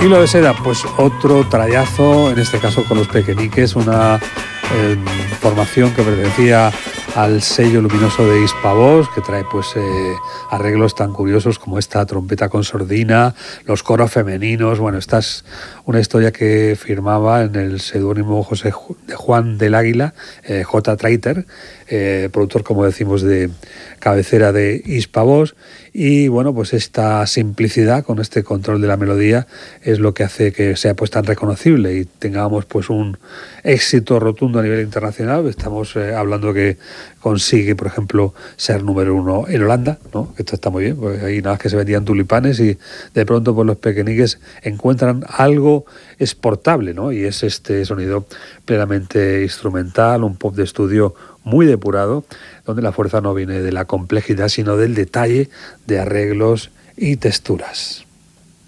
Hilo de seda, pues otro trayazo, en este caso con los Pequeñiques, una formación que pertenecía al sello luminoso de Hispavox, que trae pues arreglos tan curiosos como esta trompeta con sordina, los coros femeninos. Bueno, esta es una historia que firmaba en el seudónimo de Juan del Águila, J. Traiter, productor, como decimos, de cabecera de Hispavox. Y bueno, pues esta simplicidad con este control de la melodía es lo que hace que sea pues tan reconocible y tengamos pues un éxito rotundo a nivel internacional. Estamos hablando que consigue, por ejemplo, ser número 1 en Holanda, ¿no? Esto está muy bien, porque ahí nada más que se vendían tulipanes y de pronto pues los Pequeñiques encuentran algo exportable, ¿no? Y es este sonido plenamente instrumental, un pop de estudio muy depurado, donde la fuerza no viene de la complejidad, sino del detalle de arreglos y texturas.